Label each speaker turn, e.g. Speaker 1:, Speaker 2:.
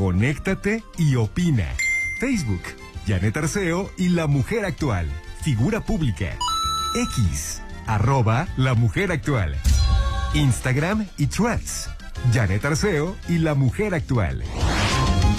Speaker 1: Conéctate y opina. Facebook, Janet Arceo y La Mujer Actual. Figura pública. X, @La Mujer Actual. Instagram y Threads, Janet Arceo y La Mujer Actual.